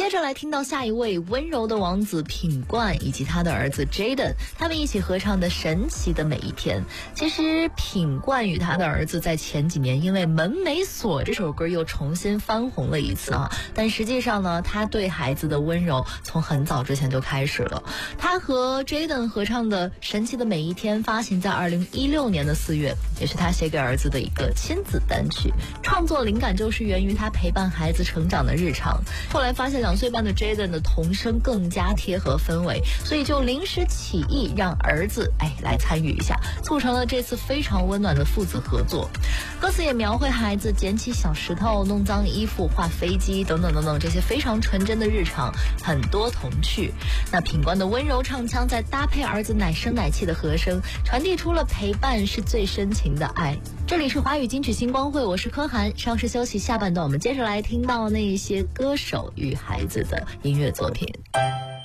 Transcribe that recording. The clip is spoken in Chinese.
接着来听到下一位温柔的王子品冠以及他的儿子 Jaden， 他们一起合唱的《神奇的每一天》。其实品冠与他的儿子在前几年因为《门没锁》这首歌又重新翻红了一次啊，但实际上呢，他对孩子的温柔从很早之前就开始了。他和 Jaden 合唱的《神奇的每一天》发行在2016年的4月，也是他写给儿子的一个亲子单曲。创作灵感就是源于他陪伴孩子成长的日常，后来发现2岁半的 Jaden 的童声更加贴合氛围，所以就临时起意让儿子来参与一下，促成了这次非常温暖的父子合作。歌词也描绘孩子捡起小石头、弄脏衣服、画飞机等等等等，这些非常纯真的日常，很多童趣。那品冠的温柔唱腔再搭配儿子奶声奶气的和声，传递出了陪伴是最深情的爱。这里是华语金曲星光会，我是柯涵。稍事休息，下半段我们接着来听到那些歌手与孩子的音乐作品。